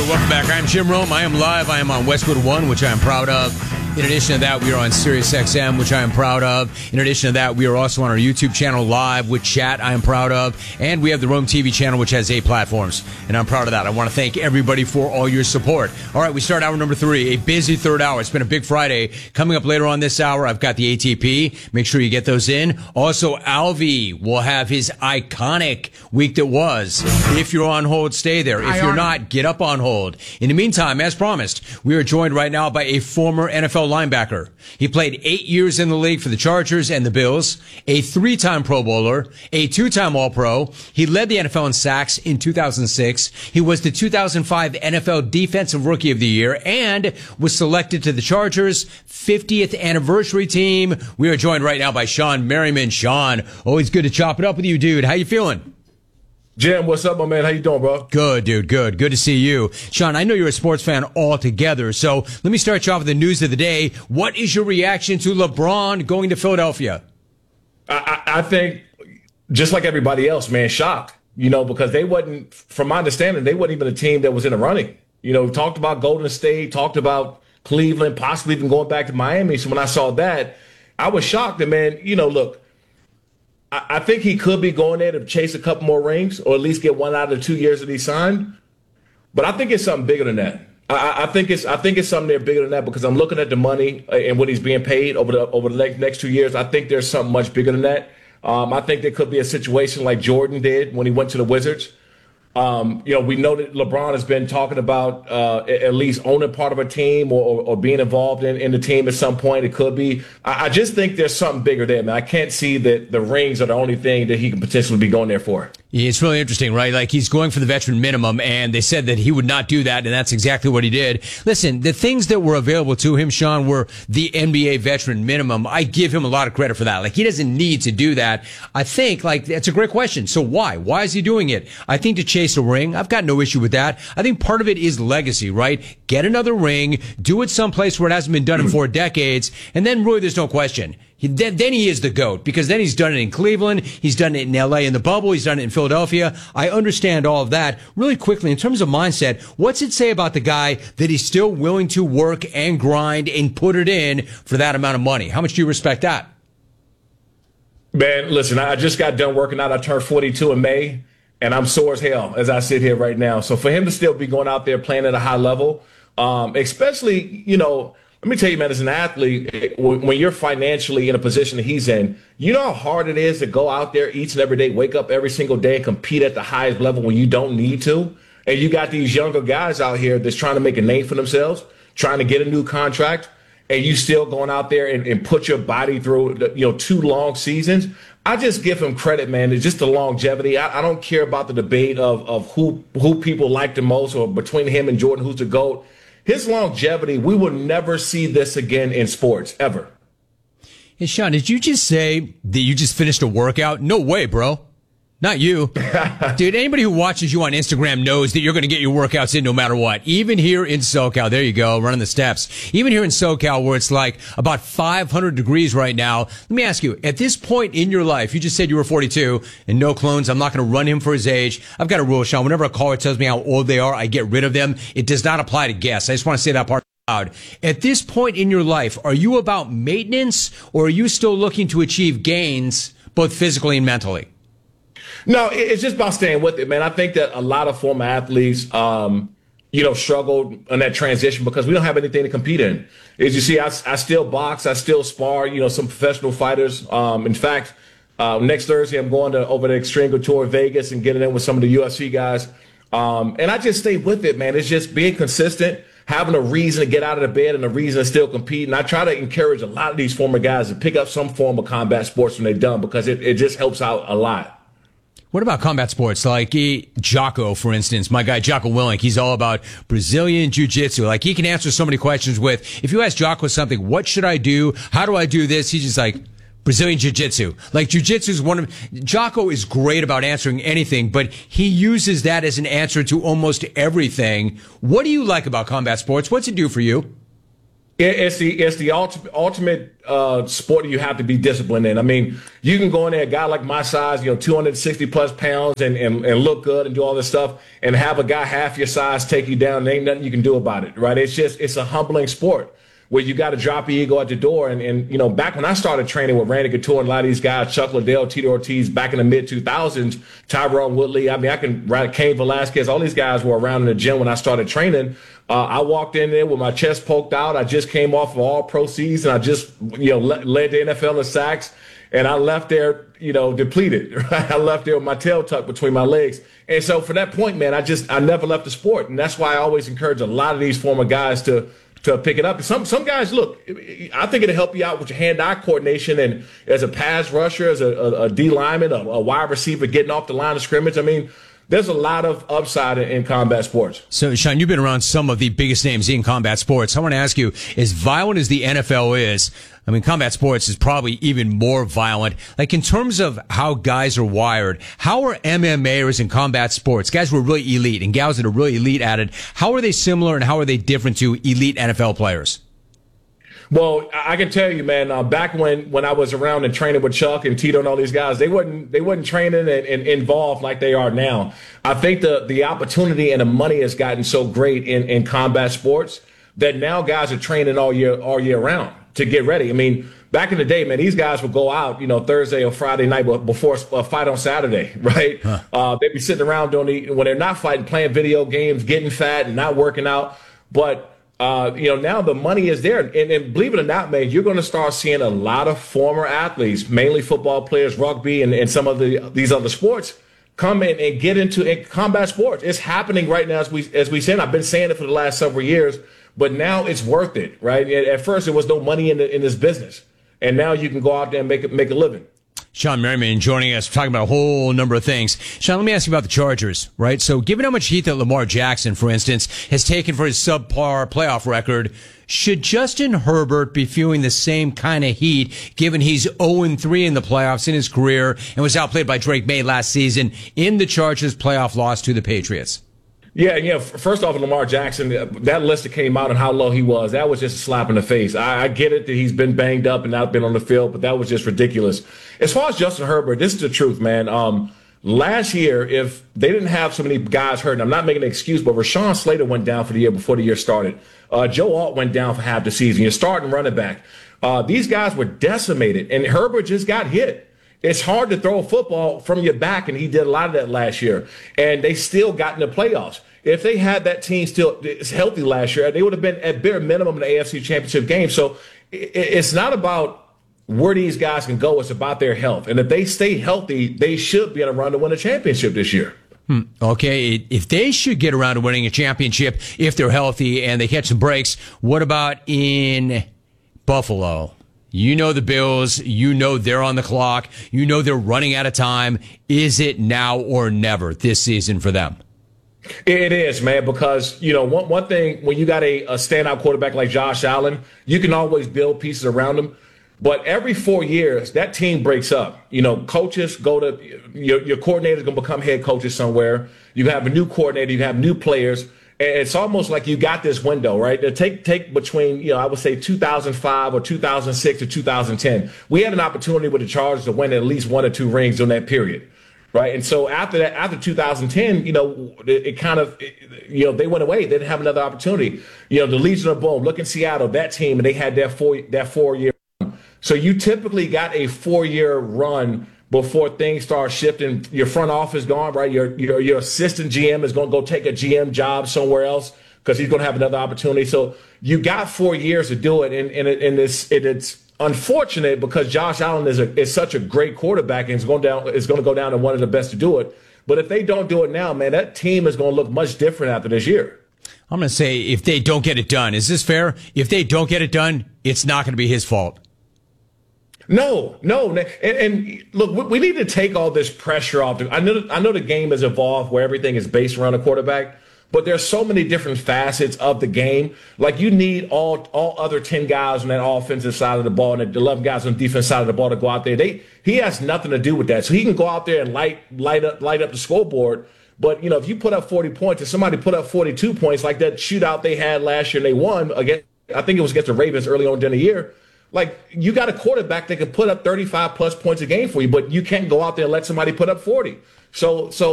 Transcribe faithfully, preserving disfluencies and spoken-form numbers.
welcome back. I'm Jim Rome. I am live. I am on Westwood One, which I am proud of. In addition to that, we are on Sirius X M, which I am proud of. In addition to that, we are also on our YouTube channel live with chat, I am proud of. And we have the Rome T V channel, which has eight platforms. And I'm proud of that. I want to thank everybody for all your support. All right, we start hour number three, a busy third hour. It's been a big Friday. Coming up later on this hour, I've got the A T P. Make sure you get those in. Also, Alvy will have his iconic week that was. If you're on hold, stay there. If you're not, get up on hold. In the meantime, as promised, we are joined right now by a former N F L linebacker. He played eight years in the league for the Chargers and the Bills, a three-time Pro Bowler, a two-time All-Pro. He led the N F L in sacks in two thousand six. He was the two thousand five N F L Defensive Rookie of the Year and was selected to the Chargers' fiftieth anniversary team. We are joined right now by Shawne Merriman. Sean, always good to chop it up with you, dude. How you feeling? Jim, what's up, my man? How you doing, bro? Good, dude. Good. Good to see you. Sean, I know you're a sports fan altogether, so let me start you off with the news of the day. What is your reaction to LeBron going to Philadelphia? I, I, I think, just like everybody else, man, shocked. You know, because they wasn't, from my understanding, they wasn't even a team that was in the running. You know, talked about Golden State, talked about Cleveland, possibly even going back to Miami. So when I saw that, I was shocked. And, man, you know, look, I think he could be going there to chase a couple more rings or at least get one out of the two years that he signed. But I think it's something bigger than that. I, I think it's I think it's something there bigger than that because I'm looking at the money and what he's being paid over the over the next, next two years. I think there's something much bigger than that. Um, I think there could be a situation like Jordan did when he went to the Wizards. Um, you know, we know that LeBron has been talking about uh, at least owning part of a team or, or, or being involved in, in the team at some point. It could be. I, I just think there's something bigger there, man. I can't see that the rings are the only thing that he can potentially be going there for. Yeah, it's really interesting, right? Like he's going for the veteran minimum, and they said that he would not do that, and that's exactly what he did. Listen, the things that were available to him, Sean, were the N B A veteran minimum. I give him a lot of credit for that. Like he doesn't need to do that. I think, like, that's a great question. So why? Why is he doing it? I think to chase a ring. I've got no issue with that. I think part of it is legacy, right? Get another ring, do it someplace where it hasn't been done in four decades, and then really there's no question. He, then, then he is the GOAT because then he's done it in Cleveland. He's done it in L A in the bubble. He's done it in Philadelphia. I understand all of that. Really quickly, in terms of mindset, what's it say about the guy that he's still willing to work and grind and put it in for that amount of money? How much do you respect that? Man, listen, I just got done working out. I turned forty-two in May, and I'm sore as hell as I sit here right now. So for him to still be going out there playing at a high level, um, especially, you know, let me tell you, man, as an athlete, when you're financially in a position that he's in, you know how hard it is to go out there each and every day, wake up every single day and compete at the highest level when you don't need to. And you got these younger guys out here that's trying to make a name for themselves, trying to get a new contract, and you still going out there and, and put your body through, you know, two long seasons. I just give him credit, man. It's just the longevity. I, I don't care about the debate of, of who, who people like the most or between him and Jordan, who's the GOAT. His longevity, we will never see this again in sports, ever. Hey, Sean, did you just say that you just finished a workout? No way, bro. Not you. Dude, anybody who watches you on Instagram knows that you're going to get your workouts in no matter what. Even here in SoCal, there you go, running the steps. Even here in SoCal where it's like about five hundred degrees right now. Let me ask you, at this point in your life, you just said you were forty-two and no clones. I'm not going to run him for his age. I've got a rule, Sean. Whenever a caller tells me how old they are, I get rid of them. It does not apply to guests. I just want to say that part out loud. At this point in your life, are you about maintenance or are you still looking to achieve gains both physically and mentally? No, it's just about staying with it, man. I think that a lot of former athletes, um, you know, struggled on that transition because we don't have anything to compete in. As you see, I, I still box, I still spar, you know, some professional fighters. Um, in fact, uh, next Thursday, I'm going to over to Extreme Couture Vegas and getting in with some of the U F C guys. Um, and I just stay with it, man. It's just being consistent, having a reason to get out of the bed and a reason to still compete. And I try to encourage a lot of these former guys to pick up some form of combat sports when they're done because it, it just helps out a lot. What about combat sports? Like eh, Jocko, for instance, my guy Jocko Willink, he's all about Brazilian jiu-jitsu. Like he can answer so many questions with, if you ask Jocko something, what should I do? How do I do this? He's just like, Brazilian jiu-jitsu. Like jiu-jitsu is one of, Jocko is great about answering anything, but he uses that as an answer to almost everything. What do you like about combat sports? What's it do for you? It, it's the it's the ultimate ultimate uh, sport that you have to be disciplined in. I mean, you can go in there, a guy like my size, you know, two hundred sixty plus pounds, and, and and look good and do all this stuff, and have a guy half your size take you down. There ain't nothing you can do about it, right? It's just it's a humbling sport where you got to drop your ego at the door. And, and, you know, back when I started training with Randy Couture and a lot of these guys, Chuck Liddell, Tito Ortiz, back in the mid two thousands, Tyrone Woodley, I mean, I can write Cain Velasquez, all these guys were around in the gym when I started training. Uh, I walked in there with my chest poked out. I just came off of all pro season. I just, you know, led, led the N F L in sacks. And I left there, you know, depleted. Right? I left there with my tail tucked between my legs. And so for that point, man, I just, I never left the sport. And that's why I always encourage a lot of these former guys to, to pick it up. Some some guys, look, I think it'll help you out with your hand-eye coordination and as a pass rusher, as a, a, a D lineman, a, a wide receiver getting off the line of scrimmage. I mean, there's a lot of upside in, in combat sports. So, Sean, you've been around some of the biggest names in combat sports. I want to ask you, as violent as the N F L is, I mean, combat sports is probably even more violent. Like, in terms of how guys are wired, how are M M Aers in combat sports, guys who are really elite and gals that are really elite at it, how are they similar and how are they different to elite N F L players? Well, I can tell you, man. Uh, back when, when I was around and training with Chuck and Tito and all these guys, they wasn't they wasn't training and, and involved like they are now. I think the the opportunity and the money has gotten so great in, in combat sports that now guys are training all year all year round to get ready. I mean, back in the day, man, these guys would go out, you know, Thursday or Friday night before a fight on Saturday, right? Huh. Uh, they'd be sitting around doing the, when they're not fighting, playing video games, getting fat and not working out, but. Uh, you know, now the money is there. And, and believe it or not, man, you're going to start seeing a lot of former athletes, mainly football players, rugby, and, and some of the these other sports come in and get into in combat sports. It's happening right now, as we as we said. I've been saying it for the last several years, but now it's worth it, right? At first, there was no money in the, in this business, and now you can go out there and make it, make a living. Sean Merriman joining us, talking about a whole number of things. Sean, let me ask you about the Chargers, right? So given how much heat that Lamar Jackson, for instance, has taken for his subpar playoff record, should Justin Herbert be feeling the same kind of heat given he's oh and three in the playoffs in his career and was outplayed by Drake May last season in the Chargers' playoff loss to the Patriots? Yeah, yeah. First off, Lamar Jackson, that list that came out and how low he was, that was just a slap in the face. I, I get it that he's been banged up and not been on the field, but that was just ridiculous. As far as Justin Herbert, this is the truth, man. Um, last year, if they didn't have so many guys hurt, and I'm not making an excuse, but Rashawn Slater went down for the year before the year started. Uh, Joe Alt went down for half the season. You're starting running back. Uh, these guys were decimated, and Herbert just got hit. It's hard to throw a football from your back, and he did a lot of that last year. And they still got in the playoffs. If they had that team still healthy last year, they would have been at bare minimum in the A F C Championship game. So it's not about where these guys can go. It's about their health. And if they stay healthy, they should be on a run to win a championship this year. Hmm. Okay, if they should get around to winning a championship, if they're healthy and they catch some breaks, what about in Buffalo? You know the Bills. You know they're on the clock. You know they're running out of time. Is it now or never this season for them? It is, man, because, you know, one, one thing, when you got a, a standout quarterback like Josh Allen, you can always build pieces around him. But every four years, that team breaks up. You know, coaches go to your, your coordinator is going to become head coaches somewhere. You have a new coordinator. You have new players. And it's almost like you got this window, right? Take take between, you know, I would say two thousand five or two thousand six or two thousand ten. We had an opportunity with the Chargers to win at least one or two rings during that period. Right. And so after that, after two thousand ten, you know, it, it kind of, it, you know, they went away. They didn't have another opportunity. You know, the Legion of Boom, look in Seattle, that team, and they had that four, that four year run. So you typically got a four year run before things start shifting. Your front office gone, right? Your, your, your assistant G M is going to go take a G M job somewhere else because he's going to have another opportunity. So you got four years to do it. And, and, it, and it's, it, it's, unfortunate because Josh Allen is a, is such a great quarterback and is going down is going to go down to one of the best to do it. But if they don't do it now, man, that team is going to look much different after this year. I'm going to say if they don't get it done, is this fair? If they don't get it done, it's not going to be his fault. No, no, and, and look, we need to take all this pressure off. I know, I know the game has evolved where everything is based around a quarterback. But there's so many different facets of the game. Like you need all all other ten guys on that offensive side of the ball and the eleven guys on the defense side of the ball to go out there. They he has nothing to do with that. So he can go out there and light light up light up the scoreboard. But you know, if you put up forty points and somebody put up forty-two points like that shootout they had last year and they won against I think it was against the Ravens early on in the year. Like, you got a quarterback that can put up thirty-five plus points a game for you, but you can't go out there and let somebody put up forty. So, so